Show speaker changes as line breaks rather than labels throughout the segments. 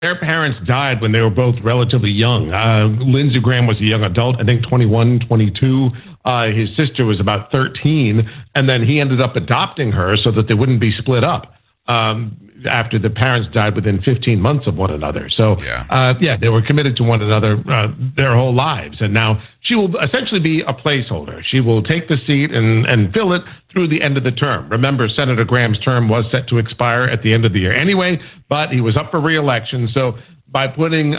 Their parents died when they were both relatively young. Lindsey Graham was a young adult, I think 21, 22. His sister was about 13, and then he ended up adopting her so that they wouldn't be split up after the parents died within 15 months of one another. So, they were committed to one another their whole lives. And now she will essentially be a placeholder. She will take the seat and fill it through the end of the term. Remember, Senator Graham's term was set to expire at the end of the year anyway, but he was up for re-election. So by putting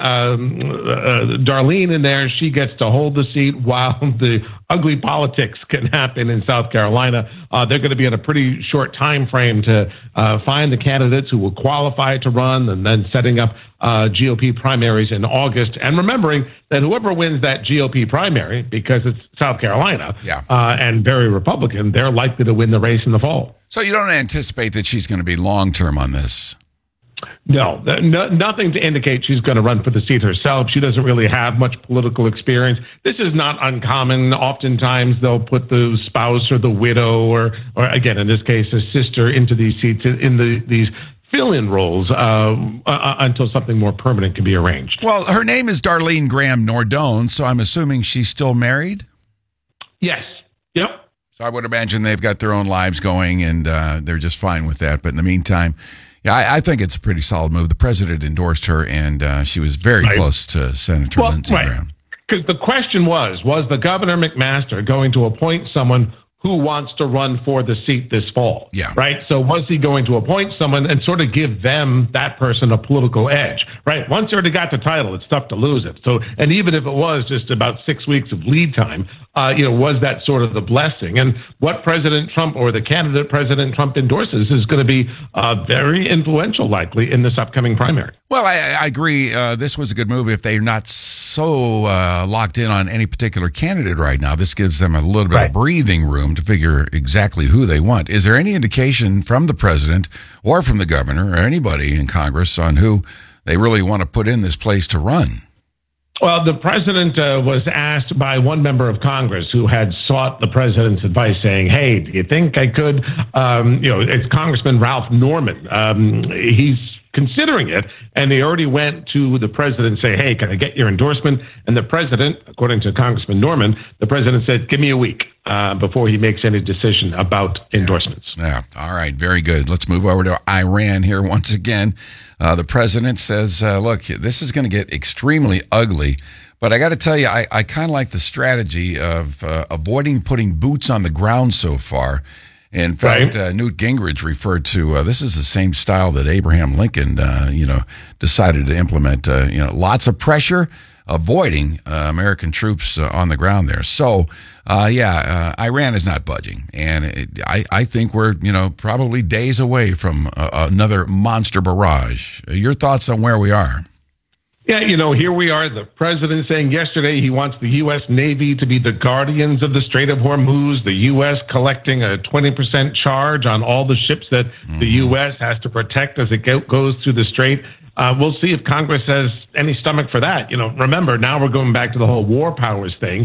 Darlene in there, she gets to hold the seat while the ugly politics can happen in South Carolina. They're going to be in a pretty short time frame to find the candidates who will qualify to run, and then setting up GOP primaries in August. And remembering that whoever wins that GOP primary, because it's South Carolina and very Republican, they're likely to win the race in the fall.
So you don't anticipate that she's going to be long-term on this?
No, nothing to indicate she's going to run for the seat herself. She doesn't really have much political experience. This is not uncommon. Oftentimes they'll put the spouse or the widow or again, in this case, a sister into these seats in these fill-in roles until something more permanent can be arranged.
Well, her name is Darlene Graham Nordone, so I'm assuming she's still married?
Yes. Yep.
So I would imagine they've got their own lives going, and they're just fine with that. But in the meantime, I think it's a pretty solid move. The president endorsed her, and she was very close to Senator Lindsey Graham.
Because the question was the Governor McMaster going to appoint someone who wants to run for the seat this fall?
Yeah.
Right? So was he going to appoint someone and sort of give that person a political edge? Right? Once you already got the title, it's tough to lose it. So, and even if it was just about 6 weeks of lead time, was that sort of the blessing? And what President Trump or the candidate President Trump endorses is going to be very influential, likely, in this upcoming primary.
Well, I agree. This was a good move. If they're not so locked in on any particular candidate right now, this gives them a little bit of breathing room to figure exactly who they want. Is there any indication from the president or from the governor or anybody in Congress on who they really want to put in this place to run?
Well, the president was asked by one member of Congress who had sought the president's advice, saying, hey, do you think I could? It's Congressman Ralph Norman. He's considering it, and they already went to the president and say, hey, can I get your endorsement? And the president, according to Congressman Norman, the president said, give me a week before he makes any decision about endorsements.
Yeah. All right. Very good. Let's move over to Iran here once again. The president says, look, this is going to get extremely ugly. But I got to tell you, I kind of like the strategy of avoiding putting boots on the ground so far. In fact, Newt Gingrich referred to this is the same style that Abraham Lincoln, decided to implement. Lots of pressure, avoiding American troops on the ground there. So, Iran is not budging, and I think we're probably days away from another monster barrage. Your thoughts on where we are?
Yeah, here we are, the president saying yesterday he wants the U.S. Navy to be the guardians of the Strait of Hormuz, the U.S. collecting a 20% charge on all the ships that the U.S. has to protect as it goes through the strait. We'll see if Congress has any stomach for that. Remember, now we're going back to the whole war powers thing.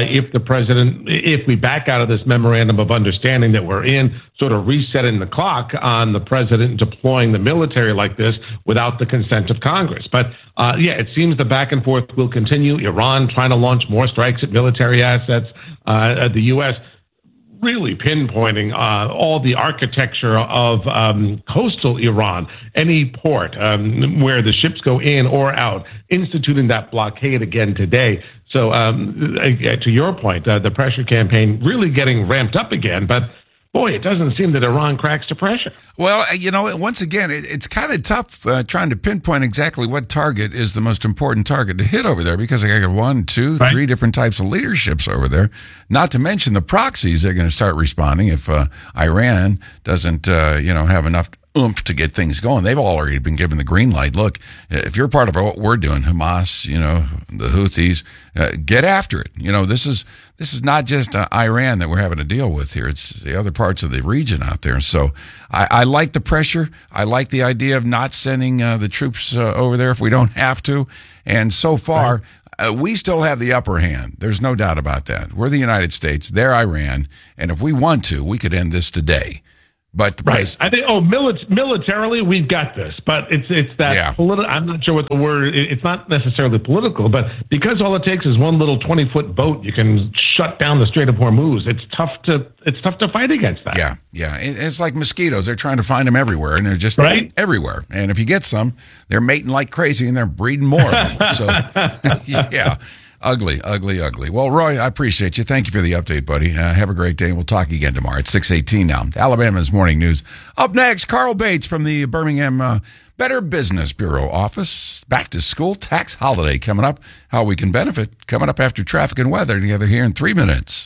If we back out of this memorandum of understanding that we're in, sort of resetting the clock on the president deploying the military like this without the consent of Congress. But it seems the back and forth will continue. Iran trying to launch more strikes at military assets. The U.S. really pinpointing all the architecture of coastal Iran, any port where the ships go in or out, instituting that blockade again today. So to your point, the pressure campaign really getting ramped up again, but boy, it doesn't seem that Iran cracks to pressure.
Well, once again, it's kind of tough trying to pinpoint exactly what target is the most important target to hit over there, because I got 1, 2, 3 different types of leaderships over there. Not to mention the proxies that are going to start responding if Iran doesn't, have enough oomph to get things going. They've already been given the green light. Look, if you're part of what we're doing, Hamas, the Houthis, get after it. This is not just Iran that we're having to deal with here. It's the other parts of the region out there. So I like the pressure. I like the idea of not sending the troops over there if we don't have to. And so far, we still have the upper hand. There's no doubt about that. We're the United States. They're Iran. And if we want to, we could end this today. But
right, I think. Militarily, we've got this, but it's that political. I'm not sure what the word. It's not necessarily political, but because all it takes is one little 20-foot boat, you can shut down the Strait of Hormuz. It's tough to fight against that.
Yeah. It's like mosquitoes. They're trying to find them everywhere, and they're just everywhere. And if you get some, they're mating like crazy, and they're breeding more of them. So, yeah. Ugly. Well, Roy, I appreciate you. Thank you for the update, buddy. Have a great day, and we'll talk again tomorrow at 6:18 now. Alabama's Morning News. Up next, Carl Bates from the Birmingham Better Business Bureau office. Back to school tax holiday coming up. How we can benefit coming up after traffic and weather together here in 3 minutes.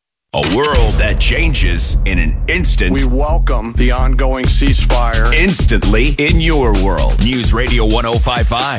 A world that changes in an instant.
We welcome the ongoing ceasefire.
Instantly in your world. News Radio 105.5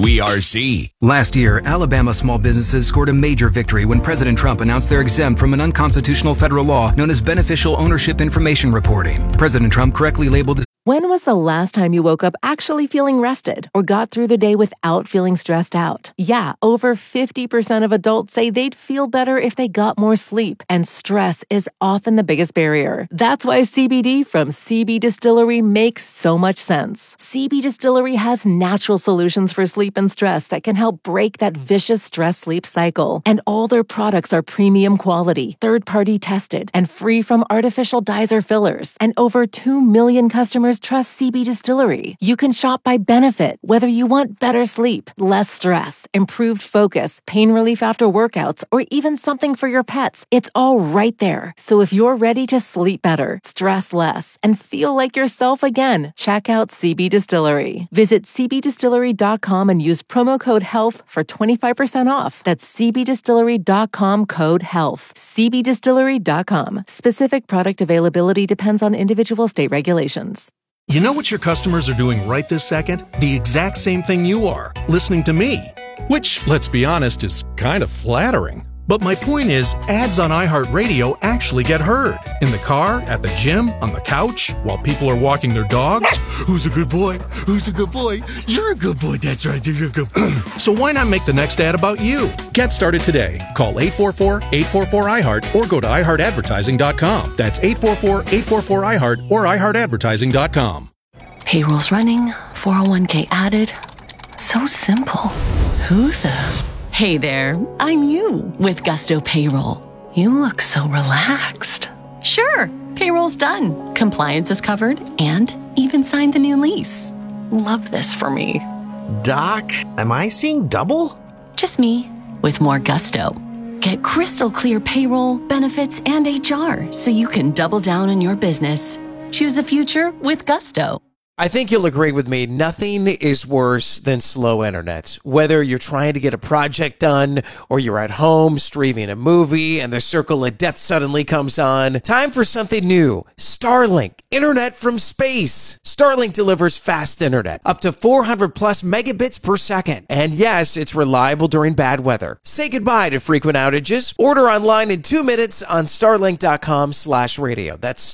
WERC.
Last year, Alabama small businesses scored a major victory when President Trump announced they're exempt from an unconstitutional federal law known as beneficial ownership information reporting. President Trump correctly labeled
When was the last time you woke up actually feeling rested or got through the day without feeling stressed out? Yeah, over 50% of adults say they'd feel better if they got more sleep, and stress is often the biggest barrier. That's why CBD from CB Distillery makes so much sense. CB Distillery has natural solutions for sleep and stress that can help break that vicious stress-sleep cycle. And all their products are premium quality, third-party tested, and free from artificial dyes or fillers. And over 2 million customers trust CB Distillery. You can shop by benefit, whether you want better sleep, less stress, improved focus, pain relief after workouts, or even something for your pets. It's all right there. So if you're ready to sleep better, stress less, and feel like yourself again, check out CB Distillery. Visit cbdistillery.com and use promo code HEALTH for 25% off. That's cbdistillery.com code HEALTH. cbdistillery.com. Specific product availability depends on individual state regulations.
You know what your customers are doing right this second? The exact same thing you are, listening to me. Which, let's be honest, is kind of flattering. But my point is, ads on iHeartRadio actually get heard. In the car, at the gym, on the couch, while people are walking their dogs. Who's a good boy? Who's a good boy? You're a good boy, that's right, you're a good boy. So why not make the next ad about you? Get started today. Call 844-844-iHeart or go to iHeartAdvertising.com. That's 844-844-iHeart or iHeartAdvertising.com.
Payroll's running, 401k added. So simple. Who the... Hey there, I'm you with Gusto Payroll. You look so relaxed. Sure, payroll's done, compliance is covered, and even signed the new lease. Love this for me.
Doc, am I seeing double?
Just me, with more gusto. Get crystal clear payroll, benefits, and HR so you can double down on your business. Choose a future with Gusto.
I think you'll agree with me. Nothing is worse than slow internet. Whether you're trying to get a project done or you're at home streaming a movie and the circle of death suddenly comes on. Time for something new. Starlink. Internet from space. Starlink delivers fast internet. Up to 400 plus megabits per second. And yes, it's reliable during bad weather. Say goodbye to frequent outages. Order online in 2 minutes on starlink.com/radio. That's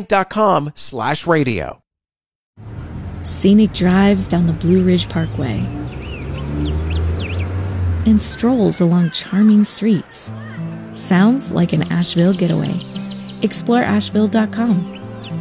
starlink.com/radio.
Scenic drives down the Blue Ridge Parkway, and strolls along charming streets. Sounds like an Asheville getaway. Explore Asheville.com.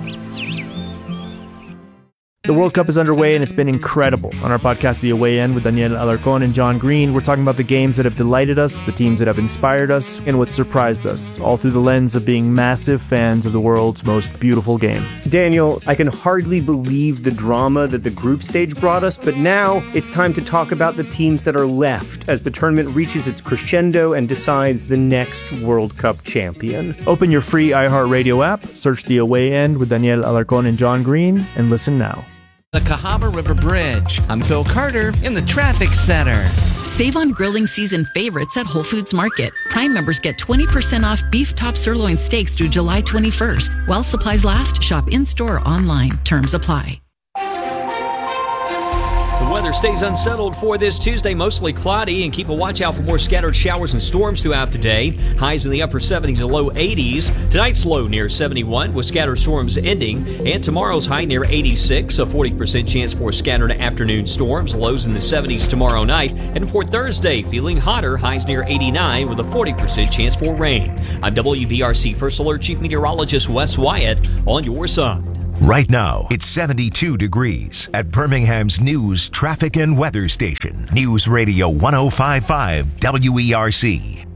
The World Cup is underway, and it's been incredible. On our podcast, The Away End, with Daniel Alarcón and John Green, we're talking about the games that have delighted us, the teams that have inspired us, and what surprised us, all through the lens of being massive fans of the world's most beautiful game.
Daniel, I can hardly believe the drama that the group stage brought us, but now it's time to talk about the teams that are left as the tournament reaches its crescendo and decides the next World Cup champion.
Open your free iHeartRadio app, search The Away End with Daniel Alarcón and John Green, and listen now.
The Cahaba River Bridge. I'm Phil Carter in the Traffic Center.
Save on grilling season favorites at Whole Foods Market. Prime members get 20% off beef top sirloin steaks through July 21st. While supplies last, shop in-store or online. Terms apply.
The weather stays unsettled for this Tuesday, mostly cloudy, and keep a watch out for more scattered showers and storms throughout the day. Highs in the upper 70s to low 80s. Tonight's low near 71 with scattered storms ending, and tomorrow's high near 86, a 40% chance for scattered afternoon storms. Lows in the 70s tomorrow night, and for Thursday, feeling hotter, highs near 89 with a 40% chance for rain. I'm WBRC First Alert Chief Meteorologist Wes Wyatt on your side.
Right now, it's 72 degrees at Birmingham's news, traffic, and weather station. News Radio 105.5 WERC.